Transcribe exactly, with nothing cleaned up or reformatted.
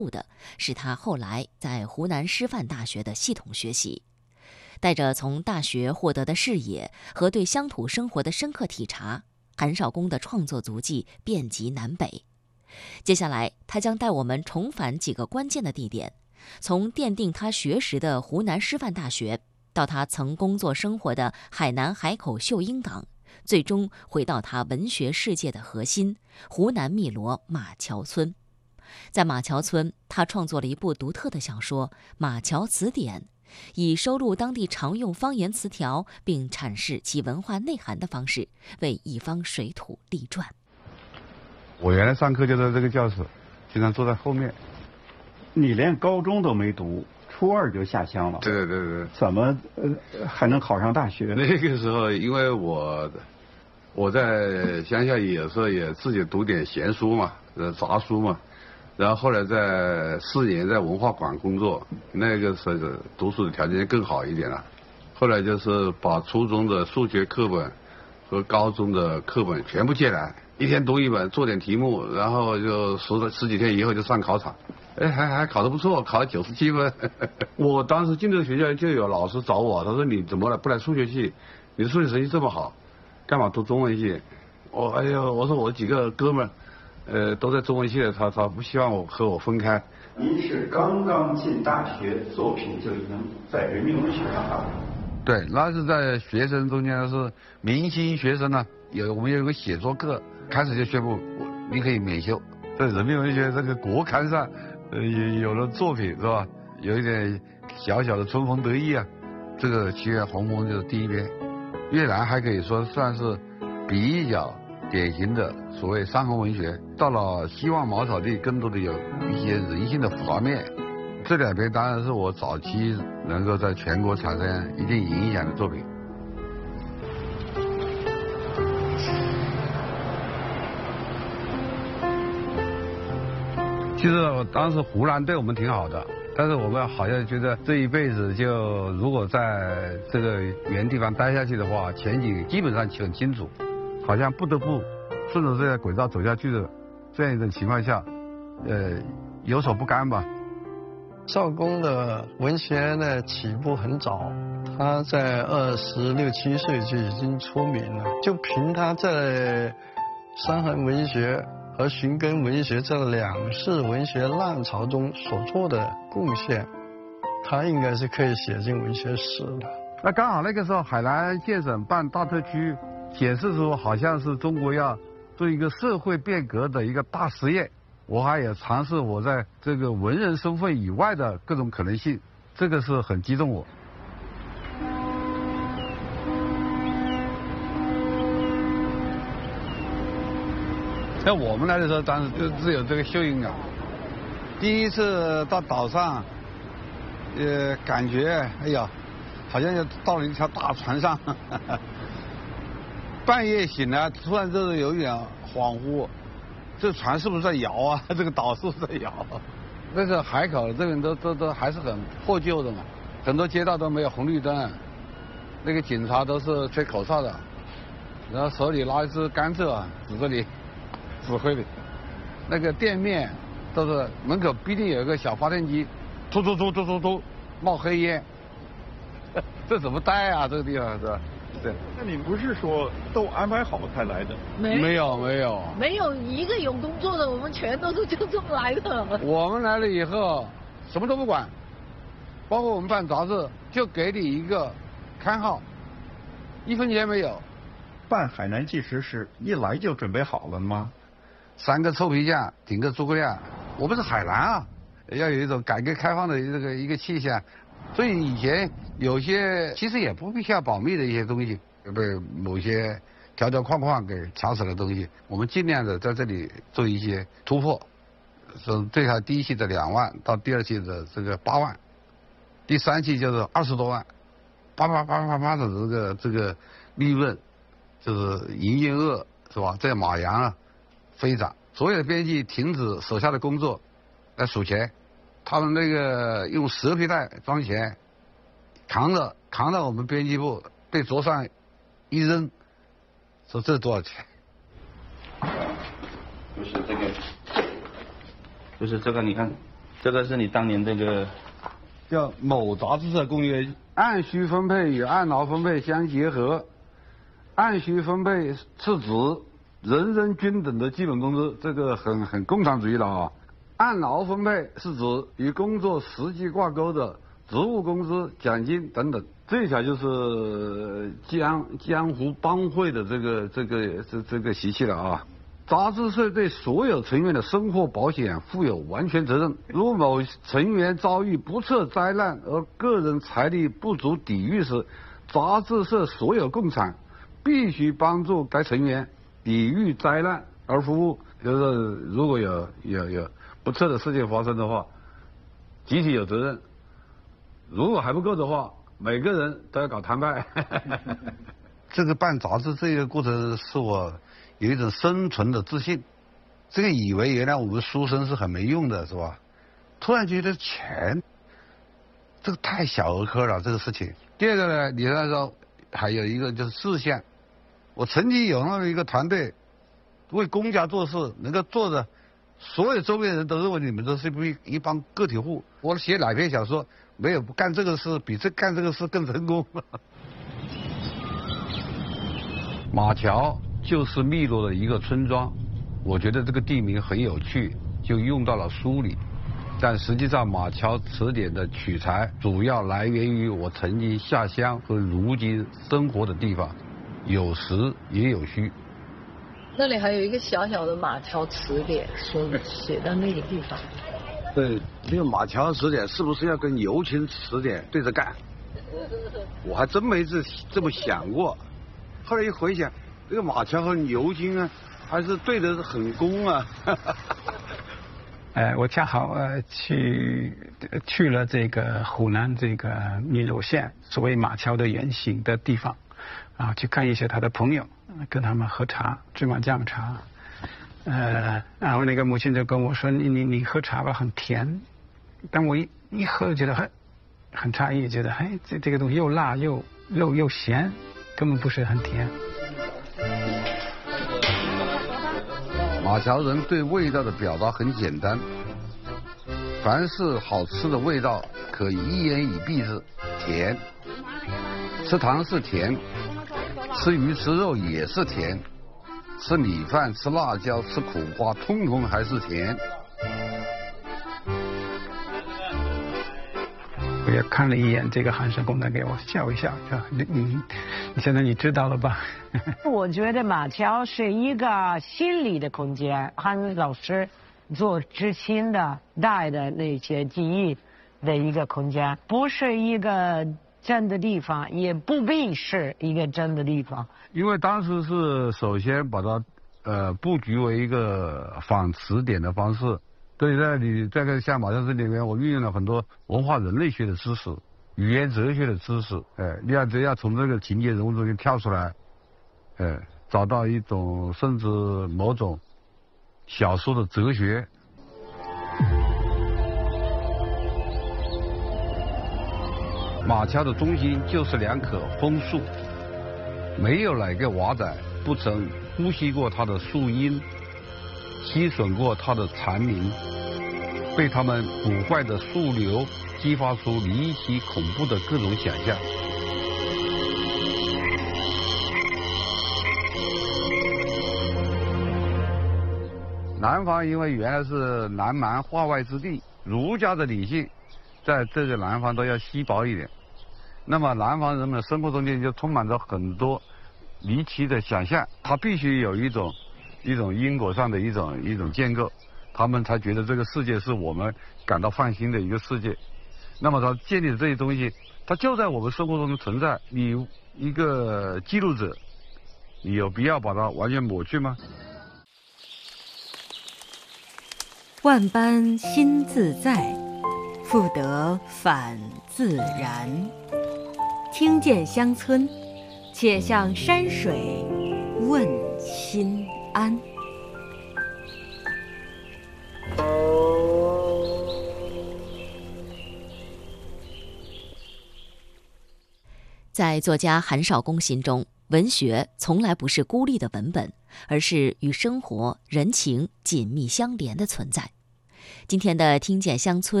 的是他后来在湖南师范大学的系统学习。带着从大学获得的视野和对乡土生活的深刻体察，韩少功的创作足迹遍及南北。接下来，他将带我们重返几个关键的地点，从奠定他学识的湖南师范大学，到他曾工作生活的海南海口秀英港，最终回到他文学世界的核心——湖南汨罗马桥村。在马桥村，他创作了一部独特的小说《马桥词典》，以收录当地常用方言词条并阐释其文化内涵的方式，为一方水土立传。 我原来上课就在这个教室，经常坐在后面。 你连高中都没读，初二就下乡了？ 对对对对。 怎么呃还能考上大学？ 那个时候，因为我我在乡下有时候也自己读点闲书嘛，呃杂书嘛。然后后来在四年在文化馆工作，那个时候读书的条件更好一点了。后来就是把初中的数学课本和高中的课本全部借来，一天读一本，做点题目，然后就十十几天以后就上考场，哎，还还考得不错，考了九十七分。我当时进这个学校就有老师找我，他说你怎么了不来数学系？你的数学成绩这么好，干嘛读中文系？我哎呦，我说我几个哥们儿。呃，都在中文系的，他他不希望我和我分开。 您是刚刚进大学，作品就已经在人民文学上发表。 对，那是在学生中间是明星学生呢，有我们有个写作课，开始就宣布你可以免修，在人民文学这个国刊上，呃，有有了作品是吧？有一点小小的春风得意啊。这个七月红枫就是第一篇，越南还可以说算是比较典型的所谓伤痕文学，到了希望茅草地更多的有一些人性的复杂面。这两篇当然是我早期能够在全国产生一定影响的作品。其实我当时湖南对我们挺好的，但是我们好像觉得这一辈子就如果在这个原地方待下去的话，前景基本上很清楚。好像不得不顺着这个轨道走下去的这样一种情况下，呃，有所不甘吧。 少功的文学呢起步很早，他在二十六七岁就已经出名了。就凭他在伤痕文学和寻根文学这两世文学浪潮中所做的贡献，他应该是可以写进文学史的。 那刚好那个时候海南县省办大特区，显示出好像是中国要做一个社会变革的一个大实验。我还也尝试我在这个文人身份以外的各种可能性，这个是很激动我。在我们来的时候，当时就只有这个秀英港。第一次到岛上，呃，感觉哎呀，好像就到了一条大船上。半夜醒来，突然就是有一点恍惚，这船是不是在摇啊？这个岛是不是在摇？那是海口这边都都都还是很破旧的嘛，很多街道都没有红绿灯，那个警察都是吹口哨的，然后手里拿一支甘蔗啊，指着你指挥你。那个店面都是门口必定有一个小发电机，突突突突突突冒黑烟，这怎么待啊？这个地方是吧？对， 那你不是说都安排好才来的？ 没没有没有没有一个有工作的，我们全都是就这么来的。 我们来了以后什么都不管，包括我们办杂志，就给你一个刊号，一分钱没有。 办海南纪实是一来就准备好了吗？ 三个臭皮匠顶个诸葛亮，我们是海南啊，要有一种改革开放的这个一个气象。所以以前有些其实也不必要保密的一些东西，被某些条条框框给卡死的东西，我们尽量的在这里做一些突破。从最开第一期的两万到第二期的这个八万，第三期就是二十多万，叭叭叭叭叭的这个这个利润，就是营业额是吧？在马洋啊飞涨，所有的编辑停止手下的工作来数钱。他们那个用蛇皮袋装钱，扛着扛到我们编辑部，被桌上一扔，说这多少钱？ 就是这个，就是这个，你看， 这个是你当年这个叫某杂志社公约，按需分配与按劳分配相结合。按需分配是指人人均等的基本工资，这个很很共产主义了啊。按劳分配是指与工作实际挂钩的职务工资、奖金等等。这条就是江江湖帮会的这个这个这这个习气了啊。杂志社对所有成员的生活保险负有完全责任。如某成员遭遇不测灾难而个人财力不足抵御时，杂志社所有共产必须帮助该成员抵御灾难而服务。就是如果有有有不测的事情发生的话，集体有责任。如果还不够的话，每个人都要搞摊派。这个办杂志这个过程是我有一种生存的自信。这个以为原来我们书生是很没用的，是吧？突然觉得钱，这个太小儿科了，这个事情。第二个呢，你那时候还有一个就是志向。我曾经有那么一个团队，为公家做事，能够做的，所有周边人都认为你们都是一一帮个体户。我写哪篇小说，没有不干这个事，比这干这个事更成功。马桥就是汨罗的一个村庄，我觉得这个地名很有趣，就用到了书里。但实际上，马桥词典的取材主要来源于我曾经下乡和如今生活的地方。有实也有虚。 那里还有一个小小的马桥词典，所写在那个地方。 对，这个马桥词典是不是要跟牛津词典对着干？我还真没这这么想过。后来一回想，这个马桥和牛津啊，还是对的很公啊。 呃，我恰好呃去去了这个湖南这个汨罗县所谓马桥的原型的地方。啊，去看一些他的朋友，跟他们喝茶，芝麻酱茶。呃，然后那个母亲就跟我说：“你你你喝茶吧，很甜。”但我一一喝，觉得很很诧异，觉得哎，这这个东西又辣又又又咸，根本不是很甜。 马桥人对味道的表达很简单，凡是好吃的味道，可以一言以蔽之，甜。吃糖是甜。吃鱼吃肉也是甜，吃米饭吃辣椒吃苦瓜通通还是甜。 我也看了一眼这个寒舍功能，给我笑一笑，说你你你现在你知道了吧？ 我觉得马桥是一个心理的空间，韩老师做知青的带的那些记忆的一个空间，不是一个真的地方，也不必是一个真的地方。 因为当时是首先把它呃布局为一个仿词典的方式，对，在你这个像马桥词里面，我运用了很多文化人类学的知识、语言哲学的知识，哎，你要只要从这个情节人物中间跳出来，哎，找到一种甚至某种小说的哲学。马桥的中心就是两棵枫树，没有哪个娃仔不曾呼吸过它的树荫，吸吮过它的蝉鸣，被它们腐坏的树瘤激发出离奇恐怖的各种想象。南方因为原来是南蛮化外之地，儒家的理性在这个南方都要稀薄一点，那么南方人们的生活中间就充满着很多离奇的想象，他必须有一种一种因果上的一种一种建构，他们才觉得这个世界是我们感到放心的一个世界。那么他建立的这些东西，它就在我们生活中存在，你一个记录者，你有必要把它完全抹去吗？ 万般心自在，复得返自然。听见乡村，且向山水问心安。 在作家韩少功心中，文学从来不是孤立的文本，而是与生活、人情紧密相连的存在。 今天的听见乡村